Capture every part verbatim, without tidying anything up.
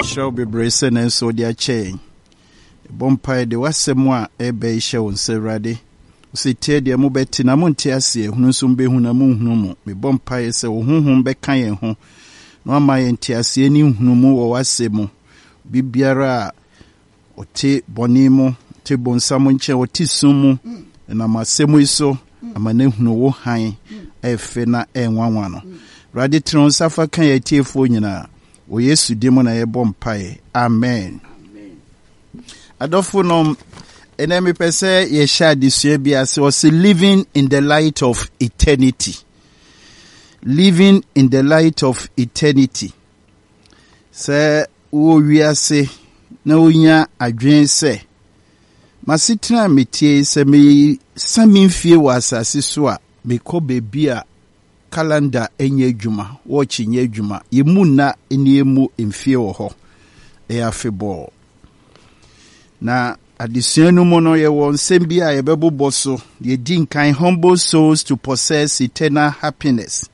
Shall be bracing and so dear chain. Bompire de Wasemwa, a bay show and say ready. See, tear dear Mubetina Montiasi, Hunusumbe Hunamu, me bompire say, Hum Bekayan home. No, my entiasi, any Hunumu or Wasemo. Bibiara or te bonimo, te bon samunche or tisumu, and I'm a semuiso, I'm a name no high, a fena and one one. Raditron Safa can ye tear for you now. O Yesu demon a bompae. Amen. Adofunom enemy pese ye share this year be as was living in the light of eternity. Living in the light of eternity. Say wo wiase na onya adwen se masitra metie se me saminfie wasase so a me ko bebia calendar enye adwuma wo chinye adwuma yemu na eniemu emfie wo ho e afebɔ na adisuanu mo no ye won sembia ye bebobo so ye din kan humble souls to possess eternal happiness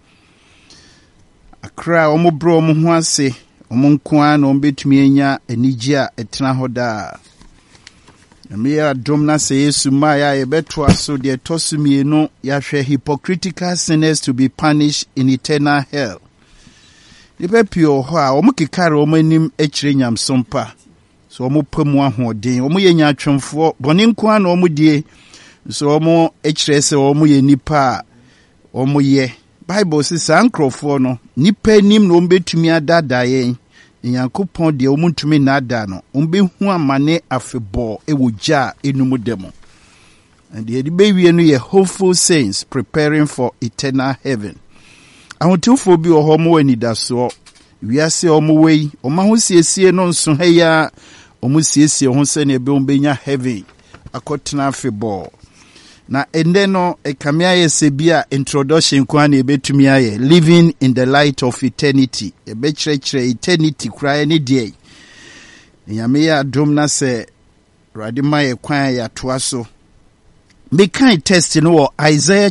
akra omo bro omo ho ase omo nkoa na ombetumi enya anigye a etena hoda Amia domna se Yesu maya ye beto aso de tosumi no yahwe hypocritical sinners to be punished in eternal hell. Libe pio ho a omo kikare omo anim ekire nyamsompa. So omo pamu ahoden, omo ye nyatwemfo, bone nko na omo die. So omo ekire se omo ye nipa omo ye. Bible says ankrofo no nipa anim no ombetumi adada yen. Yankopon de omuntumi na ada no umbe hu amane afebo ewogya enumu demo and the baby no ye hopeful saints preparing for eternal heaven. Ahotufo bi o homo anidaso wiase omo wei oma ho siesie no nso heya omo siesie ho se na ebe ombenya heaven akotena afebo na ende no ekamia yesebia introduction kwa na ebetumi aye living in the light of eternity ebechrekre eternity kra ne die nyame ya dom na se radima ye kwan ya toa so me kan test no Isaiah